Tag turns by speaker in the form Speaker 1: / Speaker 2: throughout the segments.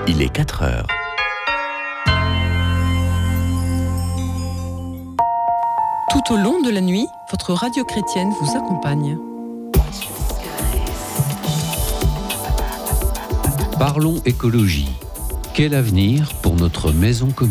Speaker 1: Il est 4 heures.
Speaker 2: Tout au long de la nuit, votre radio chrétienne vous accompagne.
Speaker 3: Parlons écologie. Quel avenir pour notre maison commune ?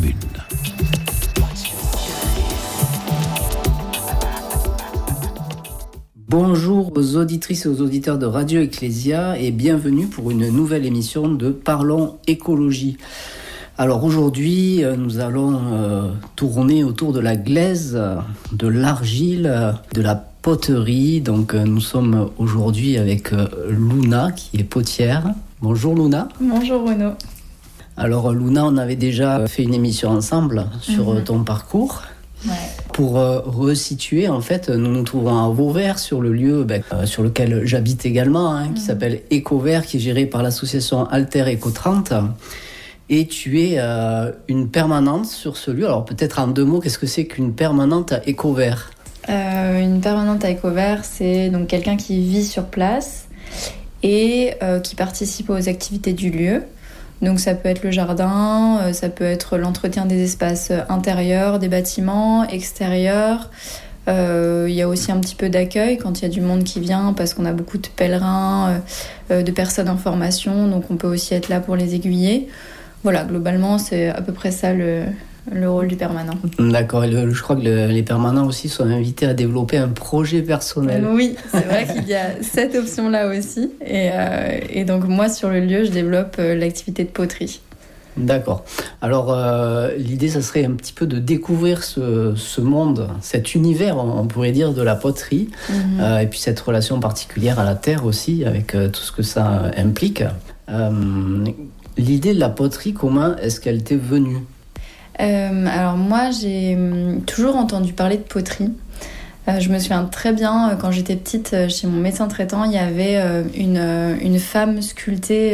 Speaker 4: Bonjour aux auditrices et aux auditeurs de Radio Ecclésia et bienvenue pour une nouvelle émission de Parlons écologie. Alors aujourd'hui, nous allons tourner autour de la glaise, de l'argile, de la poterie. Donc nous sommes aujourd'hui avec Luna qui est potière. Bonjour Luna.
Speaker 5: Bonjour Bruno.
Speaker 4: Alors Luna, on avait déjà fait une émission ensemble sur ton parcours.
Speaker 5: Ouais.
Speaker 4: Pour resituer, en fait, nous nous trouvons à Vauvert, sur le lieu sur lequel j'habite également, qui s'appelle Écovert, qui est géré par l'association Alter Éco 30. Et tu es une permanente sur ce lieu. Alors peut-être en 2 mots, qu'est-ce que c'est qu'une permanente à Écovert ?
Speaker 5: Une permanente à Écovert, c'est donc quelqu'un qui vit sur place et qui participe aux activités du lieu. Donc ça peut être le jardin, ça peut être l'entretien des espaces intérieurs, des bâtiments, extérieurs. Il y a aussi un petit peu d'accueil quand il y a du monde qui vient parce qu'on a beaucoup de pèlerins, de personnes en formation, donc on peut aussi être là pour les aiguiller. Voilà, globalement c'est à peu près ça le rôle du permanent. D'accord, et
Speaker 4: je crois que les permanents aussi sont invités à développer un projet personnel.
Speaker 5: Oui, c'est vrai qu'il y a cette option-là aussi. Et donc moi, sur le lieu, je développe l'activité de poterie.
Speaker 4: D'accord. Alors, l'idée, ça serait un petit peu de découvrir ce monde, cet univers, on pourrait dire, de la poterie, et puis cette relation particulière à la terre aussi, avec tout ce que ça implique. L'idée de la poterie, comment est-ce qu'elle t'est venue ?
Speaker 5: Alors moi, j'ai toujours entendu parler de poterie. Je me souviens très bien, quand j'étais petite, chez mon médecin traitant, il y avait une femme sculptée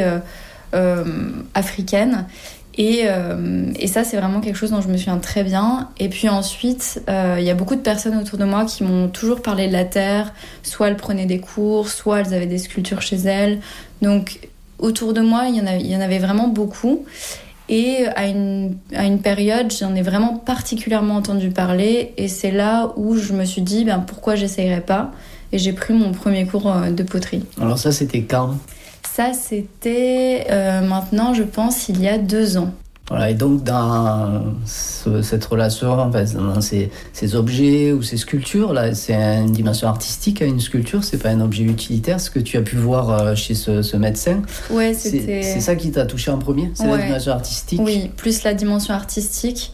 Speaker 5: africaine. Et ça, c'est vraiment quelque chose dont je me souviens très bien. Et puis ensuite, il y a beaucoup de personnes autour de moi qui m'ont toujours parlé de la terre. Soit elles prenaient des cours, soit elles avaient des sculptures chez elles. Donc autour de moi, il y en avait vraiment beaucoup. Et à une période, j'en ai vraiment particulièrement entendu parler. Et c'est là où je me suis dit, pourquoi j'essayerais pas ? Et j'ai pris mon premier cours de poterie. Alors ça, c'était quand ? Ça, c'était maintenant, je pense, il y a 2 ans.
Speaker 4: Voilà, et donc dans cette relation, dans ces objets ou ces sculptures, là, c'est une dimension artistique à une sculpture, c'est pas un objet utilitaire, ce que tu as pu voir chez ce médecin.
Speaker 5: Ouais, c'était...
Speaker 4: C'est ça qui t'a touché en premier, c'est la dimension artistique.
Speaker 5: Oui, plus la dimension artistique.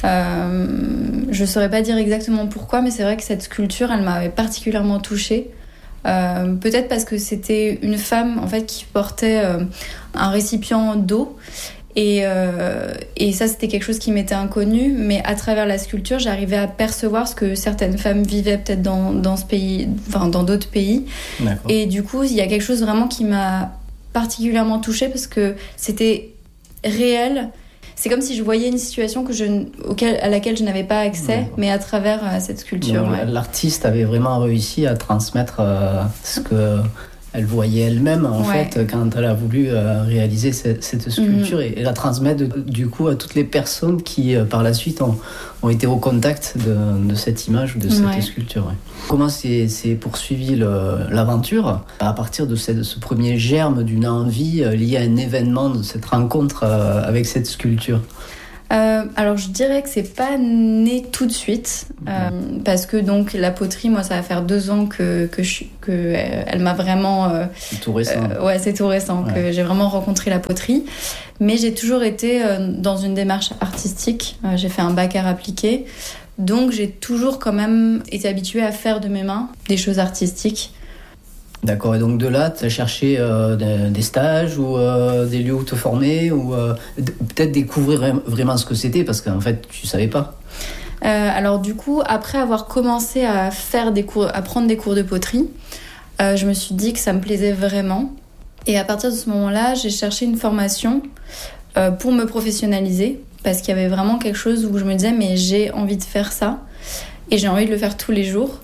Speaker 5: Je saurais pas dire exactement pourquoi, mais c'est vrai que cette sculpture, elle m'avait particulièrement touchée. Peut-être parce que c'était une femme en fait qui portait un récipient d'eau. Et ça, c'était quelque chose qui m'était inconnu, mais à travers la sculpture, j'arrivais à percevoir ce que certaines femmes vivaient peut-être dans ce pays, enfin dans d'autres pays. D'accord. Et du coup, il y a quelque chose vraiment qui m'a particulièrement touchée parce que c'était réel. C'est comme si je voyais une situation à laquelle je n'avais pas accès, mais à travers cette sculpture.
Speaker 4: Donc, l'artiste avait vraiment réussi à transmettre ce que... Elle voyait elle-même, en fait, quand elle a voulu réaliser cette sculpture et la transmettre, du coup, à toutes les personnes qui, par la suite, ont été au contact de cette image ou de cette sculpture. Ouais. Comment s'est poursuivie l'aventure à partir de ce premier germe d'une envie liée à un événement, de cette rencontre avec cette sculpture ?
Speaker 5: Alors je dirais que c'est pas né tout de suite parce que donc la poterie, moi ça va faire 2 ans que elle m'a vraiment
Speaker 4: c'est tout récent.
Speaker 5: C'est tout récent que j'ai vraiment rencontré la poterie, mais j'ai toujours été dans une démarche artistique. J'ai fait un bac art appliqué, donc j'ai toujours quand même été habituée à faire de mes mains des choses artistiques.
Speaker 4: D'accord, et donc de là, tu as cherché des stages ou des lieux où te former ou peut-être découvrir vraiment ce que c'était parce qu'en fait, tu ne savais pas.
Speaker 5: Alors du coup, après avoir commencé à prendre des cours de poterie, je me suis dit que ça me plaisait vraiment. Et à partir de ce moment-là, j'ai cherché une formation pour me professionnaliser parce qu'il y avait vraiment quelque chose où je me disais mais j'ai envie de faire ça et j'ai envie de le faire tous les jours.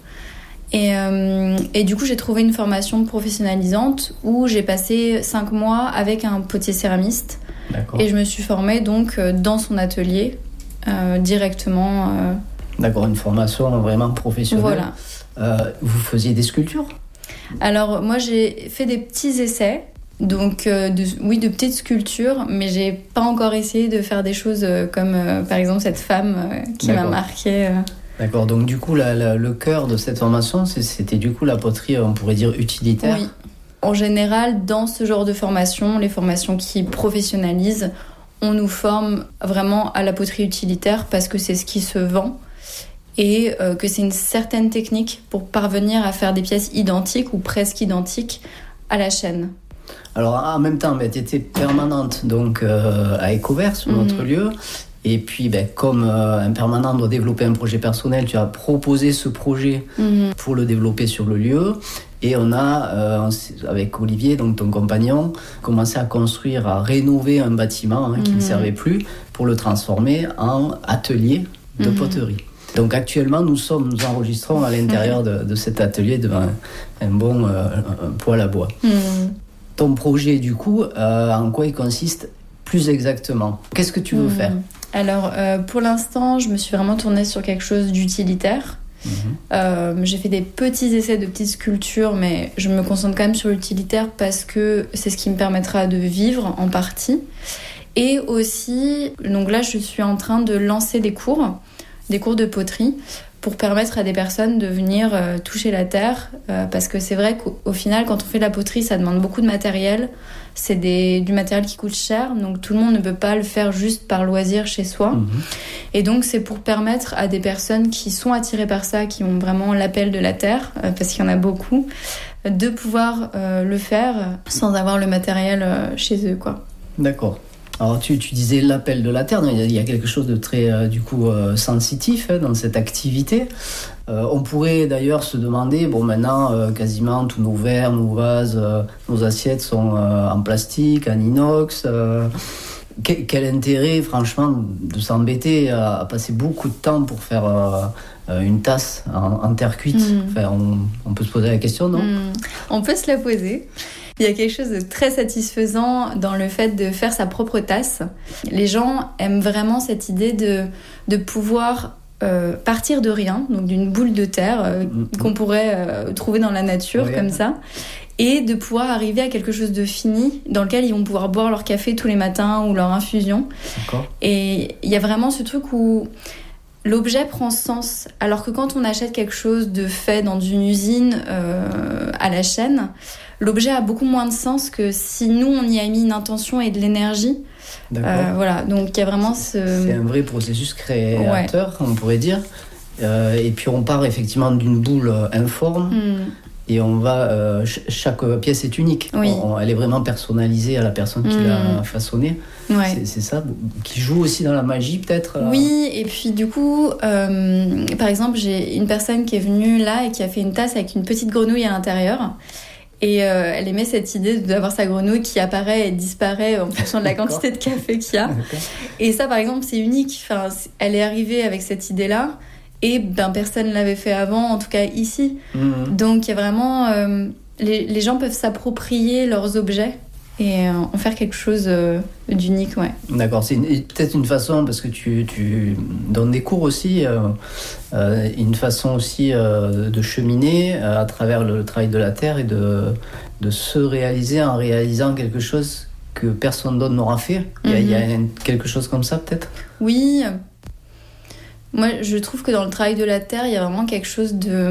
Speaker 5: Et du coup, j'ai trouvé une formation professionnalisante où j'ai passé 5 mois avec un potier céramiste
Speaker 4: D'accord.
Speaker 5: Et je me suis formée donc dans son atelier directement.
Speaker 4: D'accord, une formation vraiment professionnelle.
Speaker 5: Voilà.
Speaker 4: Vous faisiez des sculptures ?
Speaker 5: Alors moi j'ai fait des petits essais, donc de petites sculptures, mais j'ai pas encore essayé de faire des choses comme par exemple cette femme qui m'a marquée.
Speaker 4: D'accord, donc du coup le cœur de cette formation c'était du coup la poterie, on pourrait dire utilitaire.
Speaker 5: Oui, en général dans ce genre de formation, les formations qui professionnalisent, on nous forme vraiment à la poterie utilitaire parce que c'est ce qui se vend. Et que c'est une certaine technique pour parvenir à faire des pièces identiques ou presque identiques à la chaîne.
Speaker 4: Alors en même temps, tu étais permanente donc, à Ecovert, sur notre lieu. Et puis, comme un permanent doit développer un projet personnel, tu as proposé ce projet pour le développer sur le lieu. Et on a, avec Olivier, donc ton compagnon, commencé à construire, à rénover un bâtiment qui ne servait plus pour le transformer en atelier de poterie. Donc actuellement, nous enregistrons à l'intérieur de cet atelier devant un bon poêle à bois. Ton projet, du coup, en quoi il consiste plus exactement ? Qu'est-ce que tu veux faire ?
Speaker 5: Alors, pour l'instant, je me suis vraiment tournée sur quelque chose d'utilitaire. J'ai fait des petits essais de petites sculptures, mais je me concentre quand même sur l'utilitaire parce que c'est ce qui me permettra de vivre en partie. Et aussi, donc là, je suis en train de lancer des cours de poterie pour permettre à des personnes de venir toucher la terre parce que c'est vrai qu'au final quand on fait de la poterie ça demande beaucoup de matériel, c'est du matériel qui coûte cher, donc tout le monde ne peut pas le faire juste par loisir chez soi. Et donc c'est pour permettre à des personnes qui sont attirées par ça, qui ont vraiment l'appel de la terre parce qu'il y en a beaucoup, de pouvoir le faire sans avoir le matériel chez eux, quoi.
Speaker 4: D'accord. Alors tu disais l'appel de la terre, il y a quelque chose de très sensitif dans cette activité. On pourrait d'ailleurs se demander, maintenant quasiment tous nos verres, nos vases, nos assiettes sont en plastique, en inox. Quel intérêt franchement de s'embêter à passer beaucoup de temps pour faire une tasse en terre cuite. Enfin, on peut se poser la question, non ?
Speaker 5: On peut se la poser. Il y a quelque chose de très satisfaisant dans le fait de faire sa propre tasse. Les gens aiment vraiment cette idée de pouvoir partir de rien, donc d'une boule de terre qu'on pourrait trouver dans la nature comme ça, et de pouvoir arriver à quelque chose de fini dans lequel ils vont pouvoir boire leur café tous les matins ou leur infusion. D'accord. Et il y a vraiment ce truc où l'objet prend sens, alors que quand on achète quelque chose de fait dans une usine à la chaîne, l'objet a beaucoup moins de sens que si nous on y a mis une intention et de l'énergie. Voilà, donc il y a vraiment c'est
Speaker 4: un vrai processus créateur, on pourrait dire. Et puis on part effectivement d'une boule informe. Et on va, chaque pièce est unique.
Speaker 5: Oui.
Speaker 4: Elle est vraiment personnalisée à la personne qui l'a façonnée.
Speaker 5: Ouais.
Speaker 4: C'est ça, qui joue aussi dans la magie peut-être.
Speaker 5: Oui, et puis du coup, par exemple, j'ai une personne qui est venue là et qui a fait une tasse avec une petite grenouille à l'intérieur. Et elle aimait cette idée d'avoir sa grenouille qui apparaît et disparaît en fonction de la quantité de café qu'il y a. Et ça, par exemple, c'est unique. Enfin, elle est arrivée avec cette idée-là. Et personne ne l'avait fait avant, en tout cas ici. Donc il y a vraiment... les gens peuvent s'approprier leurs objets et en faire quelque chose d'unique. Ouais.
Speaker 4: D'accord, c'est peut-être une façon, parce que tu donnes des cours aussi, une façon aussi de cheminer à travers le travail de la terre et de se réaliser en réalisant quelque chose que personne d'autre n'aura fait. Il y a quelque chose comme ça peut-être ?
Speaker 5: Oui. Moi, je trouve que dans le travail de la terre, il y a vraiment quelque chose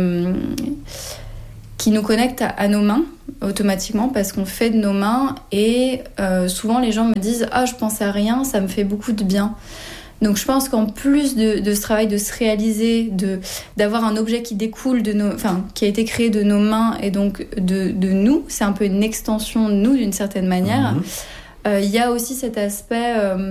Speaker 5: qui nous connecte à nos mains, automatiquement, parce qu'on fait de nos mains. Et souvent, les gens me disent « Ah, je pense à rien, ça me fait beaucoup de bien ». Donc, je pense qu'en plus de ce travail de se réaliser, d'avoir un objet qui découle qui a été créé de nos mains et donc de nous, c'est un peu une extension de nous, d'une certaine manière. Il y a aussi cet aspect...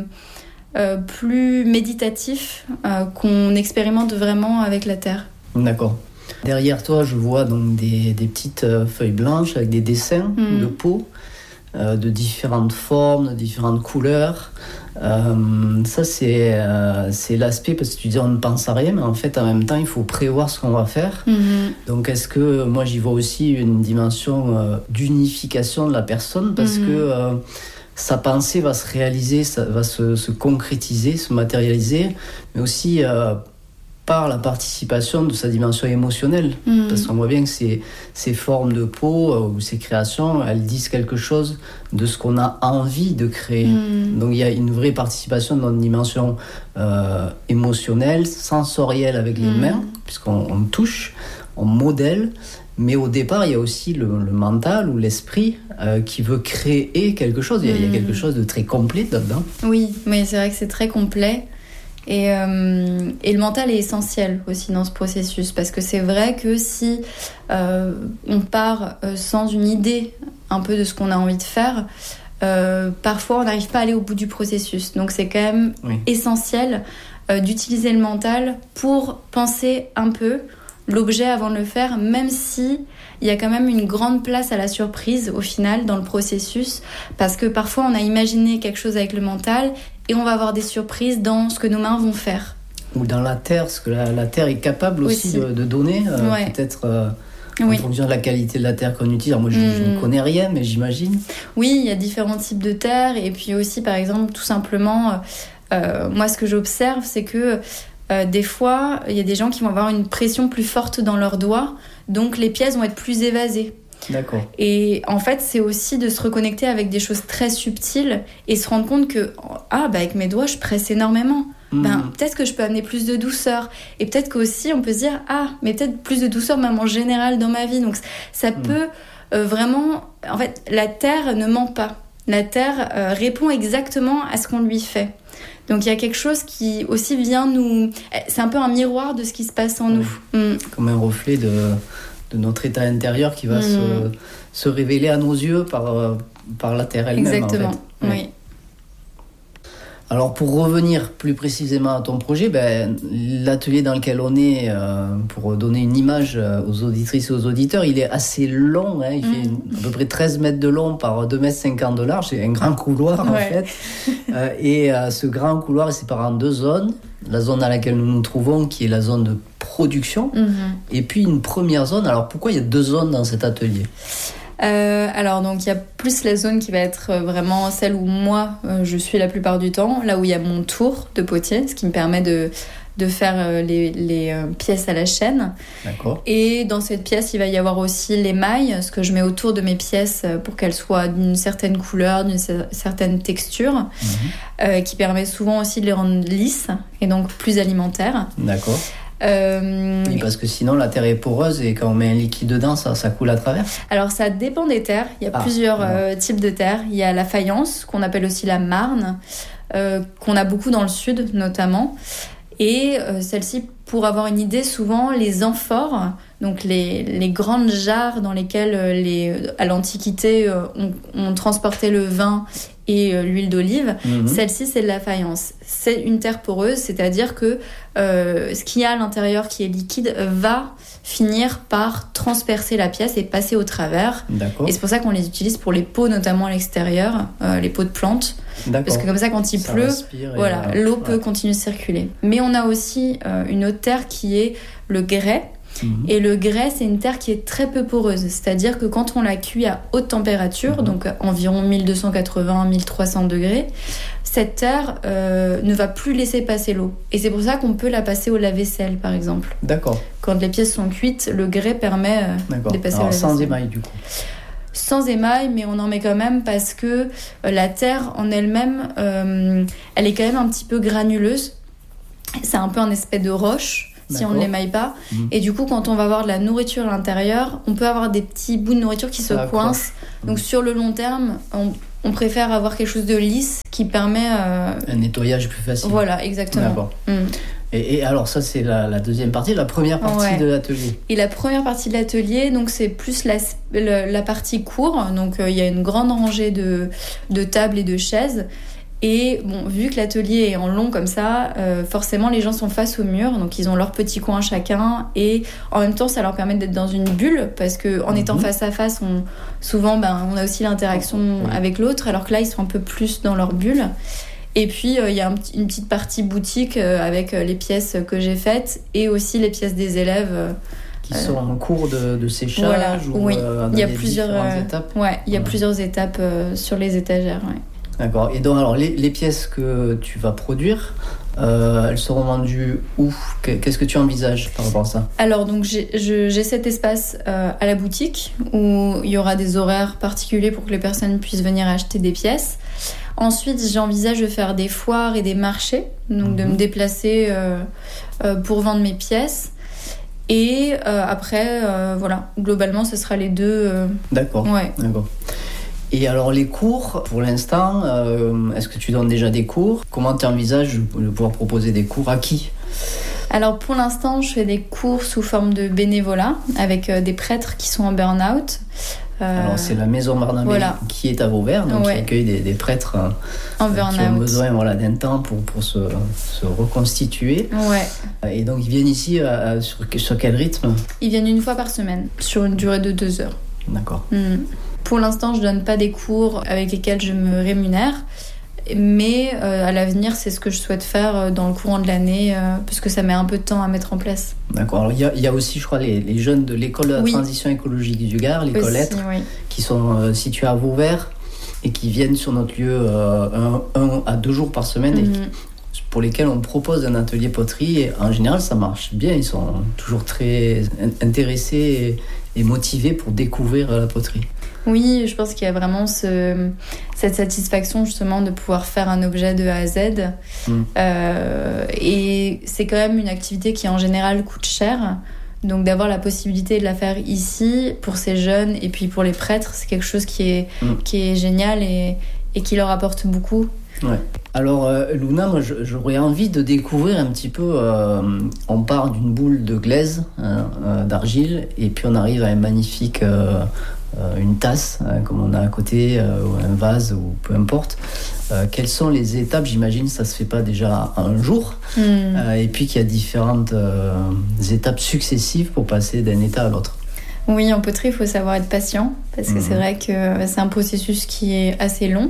Speaker 5: plus méditatif qu'on expérimente vraiment avec la terre.
Speaker 4: D'accord. Derrière toi, je vois donc des petites feuilles blanches avec des dessins de peau de différentes formes, de différentes couleurs. Ça, c'est l'aspect, parce que tu dis on ne pense à rien, mais en fait, en même temps, il faut prévoir ce qu'on va faire. Donc, est-ce que moi, j'y vois aussi une dimension d'unification de la personne, parce que sa pensée va se réaliser, ça va se concrétiser, se matérialiser, mais aussi par la participation de sa dimension émotionnelle. Parce qu'on voit bien que ces formes de peau ou ces créations, elles disent quelque chose de ce qu'on a envie de créer. Donc il y a une vraie participation dans une dimension émotionnelle, sensorielle avec les mains, puisqu'on touche, on modèle. Mais au départ, il y a aussi le mental ou l'esprit qui veut créer quelque chose. Il y a quelque chose de très complet là-dedans.
Speaker 5: Oui, mais c'est vrai que c'est très complet. Et le mental est essentiel aussi dans ce processus. Parce que c'est vrai que si on part sans une idée un peu de ce qu'on a envie de faire, parfois on n'arrive pas à aller au bout du processus. Donc c'est quand même essentiel d'utiliser le mental pour penser un peu l'objet avant de le faire, même si il y a quand même une grande place à la surprise au final dans le processus, parce que parfois on a imaginé quelque chose avec le mental et on va avoir des surprises dans ce que nos mains vont faire.
Speaker 4: Ou dans la terre, ce que la terre est capable aussi de donner, peut-être en fonction de la qualité de la terre qu'on utilise. Alors moi je ne connais rien, mais j'imagine.
Speaker 5: Oui, il y a différents types de terre, et puis aussi par exemple tout simplement, moi ce que j'observe c'est que des fois, il y a des gens qui vont avoir une pression plus forte dans leurs doigts, donc les pièces vont être plus évasées.
Speaker 4: D'accord.
Speaker 5: Et en fait, c'est aussi de se reconnecter avec des choses très subtiles et se rendre compte que, avec mes doigts, je presse énormément. Peut-être que je peux amener plus de douceur. Et peut-être qu'aussi, on peut se dire, mais peut-être plus de douceur même en général dans ma vie. Donc ça peut vraiment... En fait, la terre ne ment pas. La terre répond exactement à ce qu'on lui fait. Donc il y a quelque chose qui aussi vient nous... C'est un peu un miroir de ce qui se passe en nous.
Speaker 4: Comme un reflet de notre état intérieur qui va se révéler à nos yeux par la terre elle-même.
Speaker 5: Exactement,
Speaker 4: en fait.
Speaker 5: oui.
Speaker 4: Alors pour revenir plus précisément à ton projet, l'atelier dans lequel on est, pour donner une image aux auditrices et aux auditeurs, il est assez long, il fait à peu près 13 mètres de long par 2,50 m de large, c'est un grand couloir en fait. Et ce grand couloir est séparé en deux zones, la zone dans laquelle nous nous trouvons qui est la zone de production, et puis une première zone. Alors pourquoi il y a deux zones dans cet atelier ?
Speaker 5: Alors donc il y a plus la zone qui va être vraiment celle où moi je suis la plupart du temps, là où il y a mon tour de potier, ce qui me permet de faire les pièces à la chaîne.
Speaker 4: D'accord.
Speaker 5: Et dans cette pièce il va y avoir aussi l'émail, ce que je mets autour de mes pièces pour qu'elles soient d'une certaine couleur, d'une certaine texture, qui permet souvent aussi de les rendre lisses et donc plus alimentaires.
Speaker 4: D'accord. Oui, parce que sinon la terre est poreuse et quand on met un liquide dedans, ça coule à travers.
Speaker 5: Alors ça dépend des terres. Il y a plusieurs types de terres. Il y a la faïence, qu'on appelle aussi la marne, qu'on a beaucoup dans le sud notamment. Et celle-ci, pour avoir une idée, souvent les amphores, donc les grandes jarres dans lesquelles à l'Antiquité on transportait le vin et l'huile d'olive, celle-ci c'est de la faïence. C'est une terre poreuse, c'est-à-dire que ce qu'il y a à l'intérieur qui est liquide va finir par transpercer la pièce et passer au travers.
Speaker 4: D'accord.
Speaker 5: Et c'est pour ça qu'on les utilise pour les pots, notamment à l'extérieur, les pots de plantes.
Speaker 4: D'accord.
Speaker 5: Parce que comme ça, quand il pleut, l'eau peut continuer de circuler. Mais on a aussi une autre terre qui est le grès. Et le grès, c'est une terre qui est très peu poreuse. C'est-à-dire que quand on la cuit à haute température, donc environ 1280-1300 degrés, cette terre ne va plus laisser passer l'eau. Et c'est pour ça qu'on peut la passer au lave-vaisselle, par exemple.
Speaker 4: D'accord.
Speaker 5: Quand les pièces sont cuites, le grès permet de passer au lave-vaisselle.
Speaker 4: Sans émail, du coup.
Speaker 5: Sans émail, mais on en met quand même parce que la terre en elle-même, elle est quand même un petit peu granuleuse. C'est un peu un espèce de roche. Si on ne l'émaille pas. Et du coup, quand on va avoir de la nourriture à l'intérieur, on peut avoir des petits bouts de nourriture qui se coincent. Donc sur le long terme, on préfère avoir quelque chose de lisse qui permet...
Speaker 4: un nettoyage plus facile.
Speaker 5: Voilà, exactement.
Speaker 4: D'accord. Et alors ça, c'est la deuxième partie, la première partie de l'atelier. Et
Speaker 5: la première partie de l'atelier, donc c'est plus la partie cour. Donc il y a une grande rangée de tables et de chaises. Et bon, vu que l'atelier est en long comme ça, forcément les gens sont face au mur, donc ils ont leur petit coin chacun, et en même temps ça leur permet d'être dans une bulle, parce qu'en étant face à face, souvent on a aussi l'interaction avec l'autre, alors que là ils sont un peu plus dans leur bulle. Et puis il y a une petite partie boutique avec les pièces que j'ai faites, et aussi les pièces des élèves.
Speaker 4: Qui sont en cours de séchage.
Speaker 5: Voilà, il y a
Speaker 4: plusieurs étapes.
Speaker 5: Il y a plusieurs étapes sur les étagères. Ouais.
Speaker 4: D'accord. Et donc, alors, les pièces que tu vas produire, elles seront vendues où ? Qu'est-ce que tu envisages par rapport à ça ?
Speaker 5: Alors, donc, j'ai cet espace à la boutique où il y aura des horaires particuliers pour que les personnes puissent venir acheter des pièces. Ensuite, j'envisage de faire des foires et des marchés, donc de me déplacer pour vendre mes pièces. Et après, voilà, globalement, ce sera les deux.
Speaker 4: D'accord.
Speaker 5: Ouais.
Speaker 4: D'accord. Et alors les cours, pour l'instant, est-ce que tu donnes déjà des cours ? Comment tu envisages de pouvoir proposer des cours à qui ?
Speaker 5: Alors pour l'instant, je fais des cours sous forme de bénévolat avec des prêtres qui sont en burn-out.
Speaker 4: Alors c'est la Maison Barnabé qui est à Vauvert, donc qui accueille des prêtres
Speaker 5: en burn-out.
Speaker 4: Qui ont besoin d'un temps pour se reconstituer.
Speaker 5: Ouais.
Speaker 4: Et donc ils viennent ici sur quel rythme ?
Speaker 5: Ils viennent une fois par semaine, sur une durée de 2 heures.
Speaker 4: D'accord.
Speaker 5: Pour l'instant, je ne donne pas des cours avec lesquels je me rémunère, mais à l'avenir, c'est ce que je souhaite faire dans le courant de l'année, parce que ça met un peu de temps à mettre en place.
Speaker 4: D'accord. Alors, il y a aussi, je crois, les jeunes de l'école de la transition écologique du Gard, l'école Lettres, qui sont situés à Vauvert et qui viennent sur notre lieu 1 à 2 jours par semaine et pour lesquels on propose un atelier poterie. Et en général, ça marche bien. Ils sont toujours très intéressés et motivés pour découvrir la poterie.
Speaker 5: Oui, je pense qu'il y a vraiment cette satisfaction justement de pouvoir faire un objet de A à Z. Et c'est quand même une activité qui en général coûte cher. Donc d'avoir la possibilité de la faire ici pour ces jeunes et puis pour les prêtres, c'est quelque chose qui est génial et qui leur apporte beaucoup.
Speaker 4: Ouais. Alors Luna, moi j'aurais envie de découvrir un petit peu, on part d'une boule de glaise, d'argile, et puis on arrive à un magnifique... une tasse, comme on a à côté, ou un vase, ou peu importe. Quelles sont les étapes ? J'imagine que ça ne se fait pas déjà en un jour. Et puis qu'il y a différentes étapes successives pour passer d'un état à l'autre.
Speaker 5: Oui, en poterie, il faut savoir être patient, parce que c'est vrai que c'est un processus qui est assez long.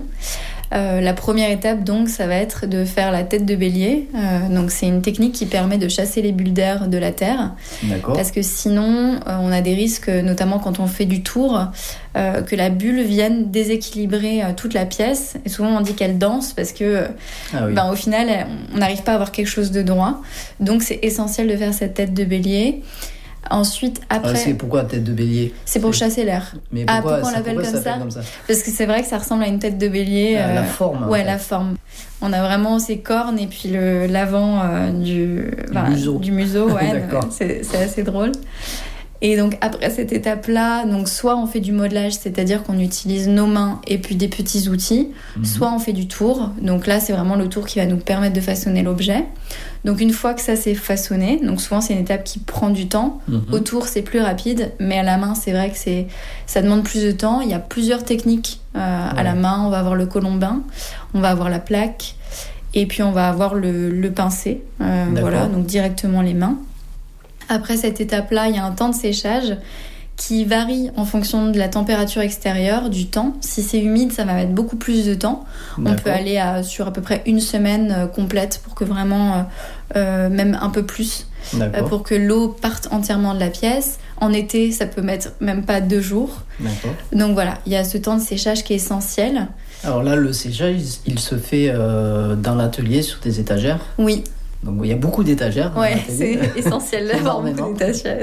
Speaker 5: La première étape, donc, ça va être de faire la tête de bélier. Donc, c'est une technique qui permet de chasser les bulles d'air de la terre.
Speaker 4: D'accord.
Speaker 5: Parce que sinon, on a des risques, notamment quand on fait du tour, que la bulle vienne déséquilibrer toute la pièce. Et souvent, on dit qu'elle danse parce que, au final, on n'arrive pas à avoir quelque chose de droit. Donc, c'est essentiel de faire cette tête de bélier. Ensuite, après...
Speaker 4: c'est pourquoi tête de bélier ?
Speaker 5: C'est pour chasser l'air.
Speaker 4: Mais pourquoi
Speaker 5: on l'appelle comme ça ? Parce que c'est vrai que ça ressemble à une tête de bélier.
Speaker 4: La forme.
Speaker 5: Ouais, la forme. On a vraiment ces cornes et puis l'avant du museau. Ouais,
Speaker 4: D'accord.
Speaker 5: C'est assez drôle. Et donc après cette étape-là, donc soit on fait du modelage, c'est-à-dire qu'on utilise nos mains et puis des petits outils, soit on fait du tour. Donc là, c'est vraiment le tour qui va nous permettre de façonner l'objet. Donc une fois que ça s'est façonné, donc souvent c'est une étape qui prend du temps. Au tour, c'est plus rapide, mais à la main, c'est vrai que ça demande plus de temps. Il y a plusieurs techniques à la main. On va avoir le colombin, on va avoir la plaque, et puis on va avoir le pincé. Voilà, donc directement les mains. Après cette étape-là, il y a un temps de séchage qui varie en fonction de la température extérieure, du temps. Si c'est humide, ça va mettre beaucoup plus de temps. On peut aller sur à peu près 1 semaine complète pour que vraiment, même un peu plus, pour que l'eau parte entièrement de la pièce. En été, ça peut mettre même pas 2 jours. D'accord. Donc voilà, il y a ce temps de séchage qui est essentiel.
Speaker 4: Alors là, le séchage, il se fait dans l'atelier sur des étagères ?
Speaker 5: Oui.
Speaker 4: Donc il y a beaucoup d'étagères.
Speaker 5: Ouais, c'est essentiel d'avoir beaucoup d'étagères.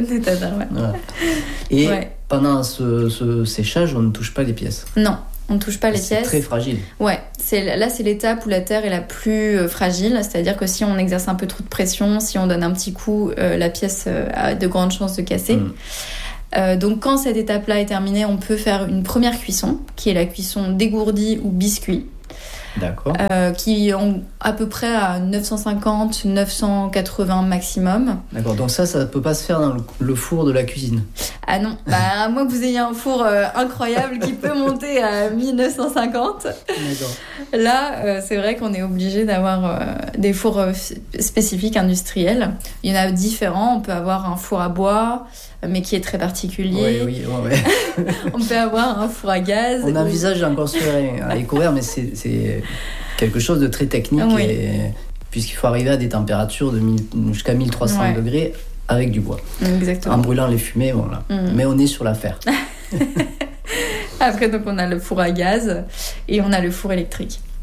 Speaker 4: Et pendant ce séchage, on ne touche pas les pièces.
Speaker 5: Non, on ne touche pas les pièces.
Speaker 4: C'est très fragile.
Speaker 5: Ouais, là c'est l'étape où la terre est la plus fragile, c'est-à-dire que si on exerce un peu trop de pression, si on donne un petit coup, la pièce a de grandes chances de casser. Donc quand cette étape-là est terminée, on peut faire une première cuisson, qui est la cuisson dégourdie ou biscuit.
Speaker 4: D'accord.
Speaker 5: Qui ont à peu près à 950, 980 maximum.
Speaker 4: D'accord, donc ça ne peut pas se faire dans le four de la cuisine.
Speaker 5: Ah non, à moins que vous ayez un four incroyable qui peut monter à 1950.
Speaker 4: D'accord.
Speaker 5: Là, c'est vrai qu'on est obligé d'avoir des fours spécifiques industriels. Il y en a différents, on peut avoir un four à bois, mais qui est très particulier.
Speaker 4: Oui.
Speaker 5: On peut avoir un four à gaz.
Speaker 4: On envisage d'en construire à Écouvert, mais c'est quelque chose de très technique, puisqu'il faut arriver à des températures jusqu'à 1300 degrés avec du bois.
Speaker 5: Exactement.
Speaker 4: En brûlant les fumées, voilà. Mais on est sur l'affaire.
Speaker 5: Après, donc, on a le four à gaz et on a le four électrique.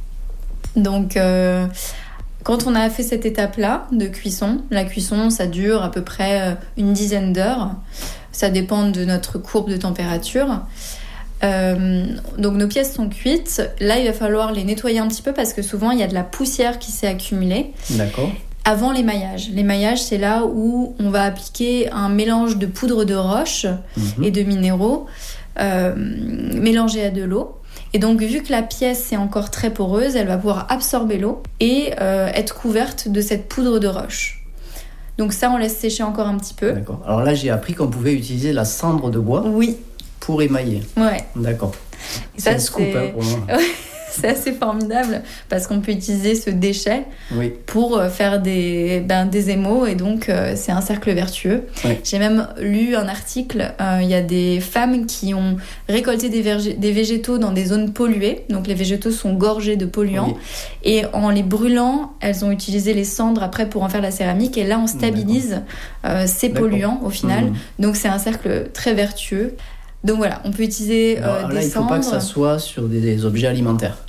Speaker 5: Donc, quand on a fait cette étape-là de cuisson, la cuisson, ça dure à peu près une dizaine d'heures. Ça dépend de notre courbe de température. Donc nos pièces sont cuites. Là, il va falloir les nettoyer un petit peu parce que souvent, il y a de la poussière qui s'est accumulée.
Speaker 4: D'accord.
Speaker 5: Avant l'émaillage. L'émaillage, c'est là où on va appliquer un mélange de poudre de roche et de minéraux mélangé à de l'eau. Et donc, vu que la pièce est encore très poreuse, elle va pouvoir absorber l'eau et être couverte de cette poudre de roche. Donc ça, on laisse sécher encore un petit peu.
Speaker 4: D'accord. Alors là, j'ai appris qu'on pouvait utiliser la cendre de bois pour émailler.
Speaker 5: Ouais.
Speaker 4: D'accord.
Speaker 5: Et
Speaker 4: c'est un scoop pour moi.
Speaker 5: C'est assez formidable parce qu'on peut utiliser ce déchet pour faire des émaux et donc c'est un cercle vertueux. Oui. J'ai même lu un article, il y a des femmes qui ont récolté des végétaux dans des zones polluées, donc les végétaux sont gorgés de polluants et en les brûlant, elles ont utilisé les cendres après pour en faire la céramique et là on stabilise ces polluants au final, donc c'est un cercle très vertueux. Donc voilà, on peut utiliser des cendres.
Speaker 4: Là, il ne faut pas que ça soit sur des objets alimentaires.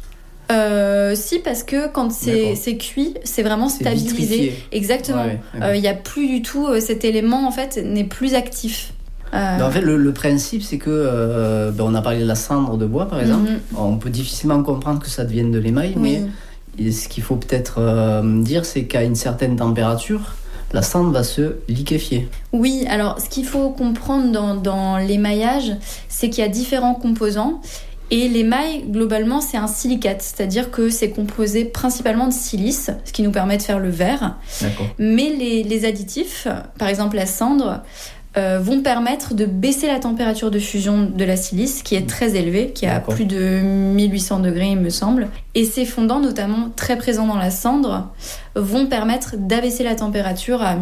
Speaker 5: Si, parce que quand c'est cuit, c'est vraiment stabilisé.
Speaker 4: Vitrifié.
Speaker 5: Exactement. Il n'y a plus du tout, cet élément en fait n'est plus actif.
Speaker 4: En fait, le principe, c'est que on a parlé de la cendre de bois, par exemple. On peut difficilement comprendre que ça devienne de l'émail, mais ce qu'il faut peut-être dire, c'est qu'à une certaine température, la cendre va se liquéfier.
Speaker 5: Oui, alors ce qu'il faut comprendre dans l'émaillage, c'est qu'il y a différents composants. Et l'émail, globalement, c'est un silicate, c'est-à-dire que c'est composé principalement de silice, ce qui nous permet de faire le verre. D'accord. Mais les additifs, par exemple la cendre, vont permettre de baisser la température de fusion de la silice, qui est très élevée, qui est à plus de 1800 degrés, il me semble. Et ces fondants, notamment très présents dans la cendre, vont permettre d'abaisser la température à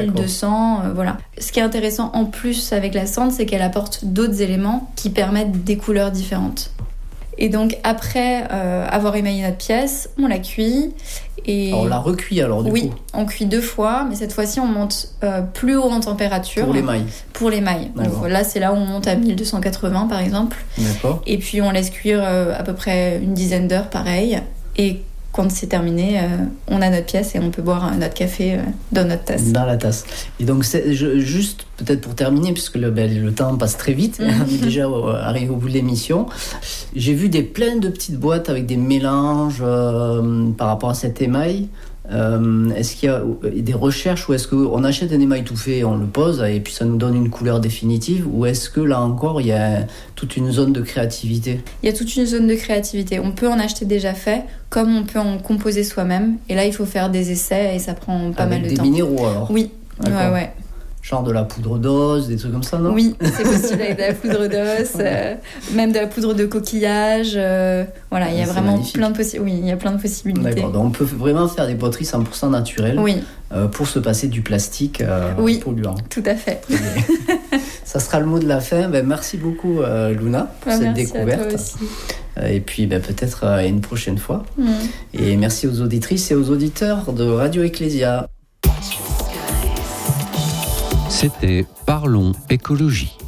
Speaker 5: 1200. Voilà. Ce qui est intéressant en plus avec la cendre, c'est qu'elle apporte d'autres éléments qui permettent des couleurs différentes. Et donc après avoir émaillé notre pièce, on la cuit. Et
Speaker 4: on la recuit alors du coup.
Speaker 5: Oui, on cuit 2 fois, mais cette fois-ci on monte plus haut en température. Pour l'émail. Donc là c'est là où on monte à 1280 par exemple. D'accord. Et puis on laisse cuire à peu près une dizaine d'heures pareil. Et quand c'est terminé, on a notre pièce et on peut boire notre café dans notre tasse.
Speaker 4: Dans la tasse. Et donc, juste peut-être pour terminer, puisque le temps passe très vite, on est déjà arrivé au bout de l'émission. J'ai vu plein de petites boîtes avec des mélanges par rapport à cet émail. Est-ce qu'il y a des recherches ou est-ce qu'on achète un émail tout fait et on le pose et puis ça nous donne une couleur définitive ou est-ce que là encore il y a toute une zone de créativité ? Il
Speaker 5: y a toute une zone de créativité. On peut en acheter déjà fait comme on peut en composer soi-même et là il faut faire des essais et ça prend pas mal de temps.
Speaker 4: Avec des minéraux alors ?
Speaker 5: Oui, ouais.
Speaker 4: Genre de la poudre d'os, des trucs comme ça, non ?
Speaker 5: Oui, c'est possible avec de la poudre d'os, même de la poudre de coquillage. Voilà, il y a vraiment plein de possibilités.
Speaker 4: D'accord, donc on peut vraiment faire des poteries 100% naturelles pour se passer du plastique polluant.
Speaker 5: Tout à fait.
Speaker 4: Ça sera le mot de la fin. Merci beaucoup, Luna, pour cette découverte.
Speaker 5: À toi aussi.
Speaker 4: Et puis peut-être une prochaine fois. Et merci aux auditrices et aux auditeurs de Radio Ecclésia.
Speaker 3: C'était Parlons écologie.